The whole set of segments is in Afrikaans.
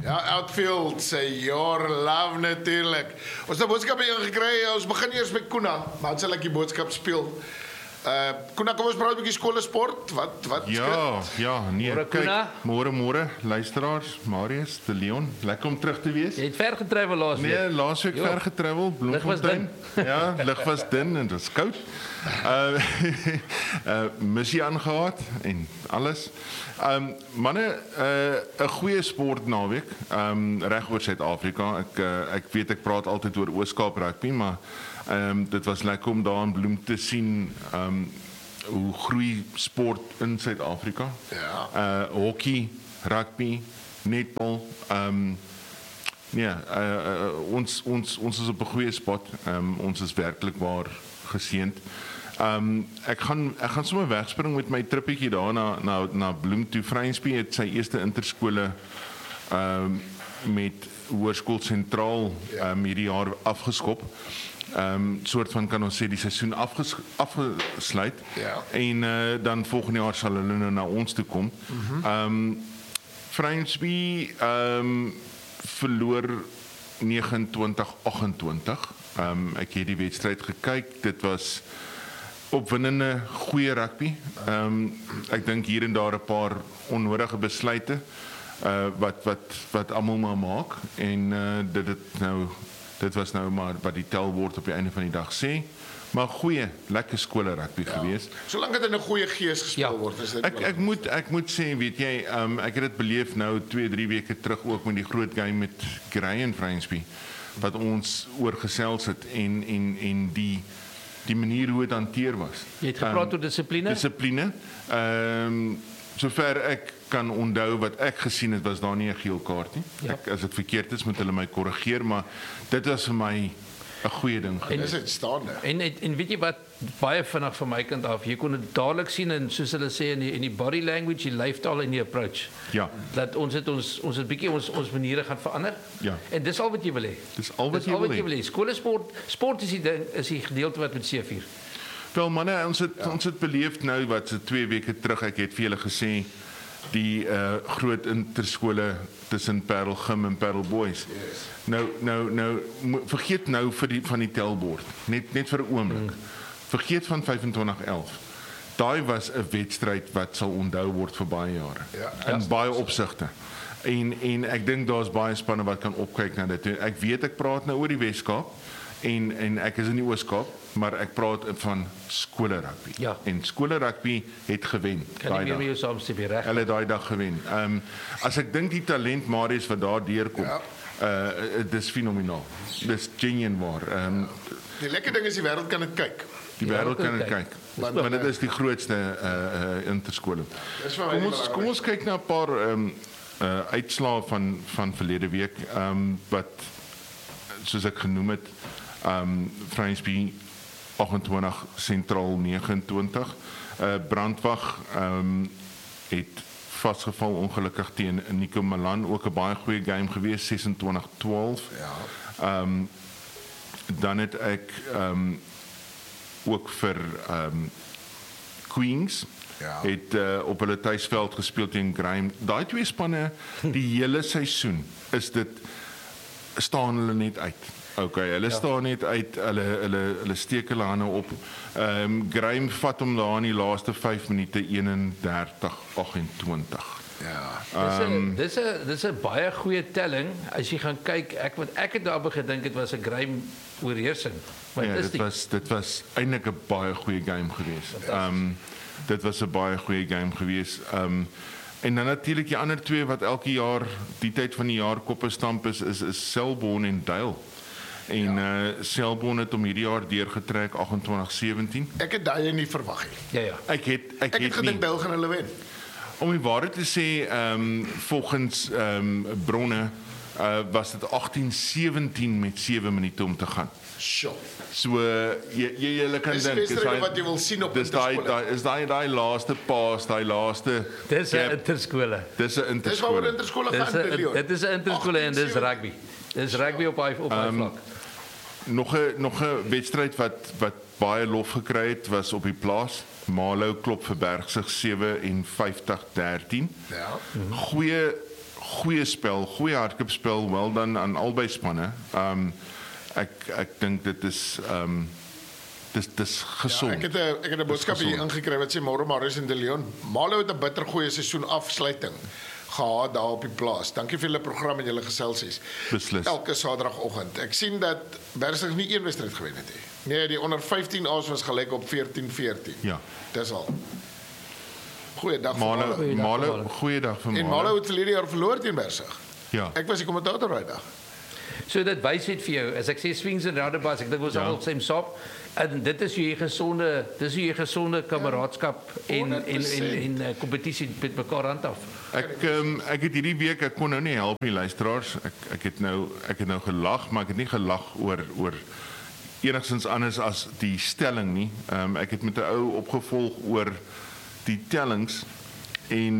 Ja, Outfield sê your love natuurlik. Ons het 'n boodskap ingekry. Ons begin eers met Koena, maar dan sal ek die boodskap speel. Koena, kom ons praat 'n bietjie skole sport. Wat Ja, nee, Môre, kyk, Koena. môre, luisteraars, Marius, de Leon, lekker om terug te wees. Jy het ver getravel laasweek. Nee, laasweek Jo. ver getravel, Lig was Bloemfontein. Ja, lig was dun en dit was koud. Missie aangehad en alles. Manne, 'n goeie sportnaweek, reg oor Suid-Afrika. Ek weet ek praat altyd oor Oos-Kaap rugby, maar dit was lekker om daar in Bloem te sien hoe groei sport in Suid-Afrika. Ja. Hockey, rugby, netbal, ons is op 'n goeie spot. Ons is werklik waar geseënd. Ek gaan sommer wegspring met my trippietjie daar na Bloem toe. Vryensby het sy eerste interskole met Hoërskool Sentraal hierdie jaar afgeskop. Soort van kan ons sê die seisoen afgesluit. Ja. En dan volgende jaar sal hulle nou na ons toe kom. Vryensby verloor 29-28. Ek het die wedstryd gekyk. Dit was opwindende goeie rugby. Ek dink hier en daar 'n paar onnodige besluite wat almal maar maak en dit was nou maar wat die telbord op die einde van die dag sê. Maar goeie, lekker skole rugby gewees. Solank dit in 'n goeie gees gespeel word, is dit Ek moet sê, weet jy, ek het dit beleef nou 2-3 weke terug ook met die groot game met Grey en Vryensby wat ons oorgesels het en die manier hoe dit hanteer was. Jy het gepraat oor dissipline? Dissipline. Sover ek kan onthou wat ek gesien het, was daar nie 'n geel kaart nie. Ja. As dit verkeerd is, moet hulle my korrigeer, maar dit was vir my 'n goeie ding gewees. Dis uitstaande. En weet jy wat, baie vinnig van my kant af, jy kon dit dadelik sien en soos hulle sê in die body language, die lyftaal en die approach. Ja. Dat ons het bietjie ons maniere gaan verander. Ja. En dis al wat jy wil hê. Dis al wat jy wil hê. Sport is die gedeelte wat met C4. Wel manne, ons het beleef nou wat so 2 weke terug, ek het vir julle gesê die groot interskole tussen Parel Gym en Parel Boys. Yes. Nou vergeet nou van die telbord. Net vir 'n oomblik. Vergeet van 25-11. Daai was 'n wedstryd wat sal onthou word vir baie jare. Ja, In baie opsigte. En ek dink daar's baie spanne wat kan opkyk na dit. Ek weet ek praat nou oor die Weskaap en ek is in die Oos-Kaap, maar ek praat van skole rugby. Ja. En skole rugby het gewen. Kan nie meer met jou saamstem nie, reg? Hulle het daai dag gewen. As ek dink die talent Marius wat daar deurkom, dis fenomenaal. Dis genuine waar. Die lekker ding is die wêreld kan dit kyk. Die wêreld kan dit kyk. Maar dit is die grootste interskole. Dis vir my Kom ons kyk na 'n paar uitslae van verlede week wat soos ek genoem het, Vryensby 28 Sentraal 29. Brandwag het vasgeval ongelukkig teen Nico Malan, ook 'n baie goeie game gewees, 26-12. Ja. Dan het ek ook vir Queens het op hulle tuisveld gespeel teen Grime. Daai twee spanne die hele seisoen staan hulle net uit. Okay, hulle staan net uit, hulle steek hulle hande op. Grime vat hom daar in die laaste 5 minute 31-28. Ja. Dis 'n baie goeie telling as jy gaan kyk. Ek het daarby gedink dit was 'n Grime oorheersing. Maar Ja, dit was eintlik 'n baie goeie game geweest. Dit was 'n baie goeie game geweest. En dan natuurlik die ander twee wat elke jaar die tyd van die jaar koppe stamp is Selborne en Dale. En Selborne het om hierdie jaar deurgetrek 28-17. Ek het daai nie verwag nie. Ja. Ek het gedink Dale gaan hulle wen. Om die waarheid te sê, volgens bronne was dit 18-17 met 7 minute om te gaan. Sjoe. So jy kan dink dis wat jy wil sien op interskole. Is daai laaste paas, daai laaste Dis 'n interskole. Dis 'n Dis interskole. waaroor interskole gaan, Leon. Dit is 'n interskole en dis rugby. Dis rugby op daai vlak. Nog 'n wedstryd wat baie lof gekry het was op die plaas. Malo klop vir Bergsig 57-13. Ja. goeie spel, goeie hardloopspel, wel dan aan albei spanne. Ek dink dit is dis gesond. Ja, ek het 'n boodskap hier ingekry wat sê môre Marius en De Leon, Malo het 'n bitter goeie seisoen afsluiting gehad daar op die plaas. Dankie vir julle program en julle geselsies. Beslis. Elke Saterdagoggend. Ek sien dat Bergsig nie een wedstryd gewen het nie. Nee, die onder 15 A's was gelyk op 14-14. Ja. Dis al. Goeiedag vir Malo. Malo, goeiedag vir En Malo. Malo het verlede jaar verloor teen Bergsig. Ja. Ek was die kommentator daai dag. So dit wys net vir jou, as ek sê swings en roundabouts, ek dink ons almal sê saam. En dit is hoe jy gesonde kameraadskap en kompetisie met mekaar handhaaf. Ek het hierdie week, ek kon nou nie help nie luisteraars. Ek het nou gelag, maar ek het nie gelag oor enigstens anders as die stelling nie. Ek het met 'n ou opgevolg oor die tellings en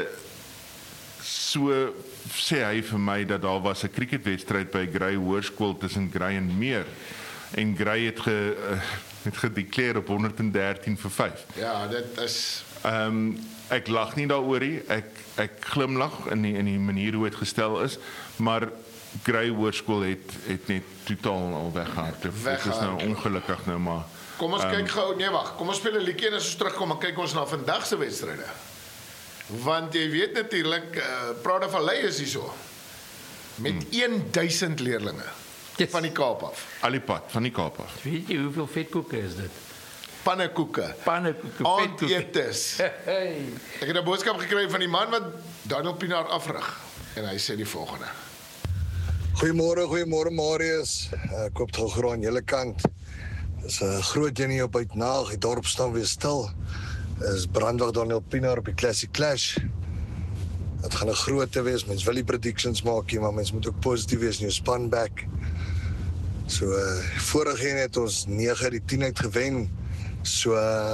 so sê hy vir my dat daar was 'n cricketwedstryd by Grey Hoërskool tussen Grey en Meer. En Grey het gedekleer op 113 vir 5. Ja, dit is Ek lag nie daaroor nie. Ek glimlag in die manier hoe dit gestel is, maar Grey Hoërskool het net totaal al weggehardloop. Dit is nou ongelukkig nou maar. Kom ons kyk gou, nee wag, kom ons speel 'n liedjie en as ons terugkom en kyk ons na vandag se wedstryde. Want jy weet natuurlik, Prada Vallei is hierso met 1000 leerlinge van die Kaap af. Alipad van die Kaap af. Weet jy hoeveel vetkoeke is dit? Pannekoeke. Aandetes. Hey. Ek het 'n boodskap gekry van die man wat Daniel Pinaar afrig en hy sê die volgende. Goeiemôre Marius. Ek koop tog gou aan julle kant. Dis 'n groot ding hier op uitnaag, die dorp staan weer stil. Is brandwag Daniel Pinaar op die Classic Clash. Dit gaan 'n groot wees. Mens wil die predictions maak hier, maar mens moet ook positief wees in jou span back. So vorige een het ons 9 die 10 uit gewen. So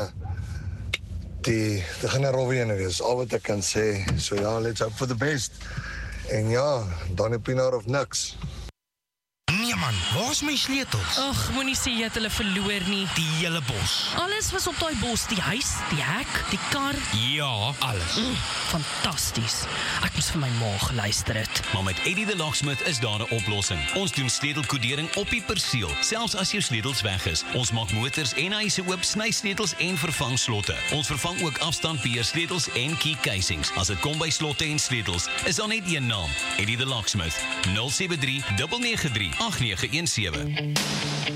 die gaan 'n rowwe een wees. Al wat ek kan sê. So ja, let's hope for the best. En ja, Daniel Pinaar of niks. Nee man, waar's my sleutels? Ag, moenie sê jy het hulle verloor nie. Die hele bos. Alles was op daai bos, die huis, die hek, die kar. Ja, alles. Fantasties. Ek moes vir my ma geluister het. Maar met Eddie the Locksmith is daar 'n oplossing. Ons doen sleutelkodering op die perseel, selfs as jou sleutels weg is. Ons maak motors en huise oop, sny sleutels en vervang slotte. Ons vervang ook afstandbeheer sleutels en key casings. As dit kom by slotte en sleutels, is daar net een naam: Eddie the Locksmith. 073 993 8917.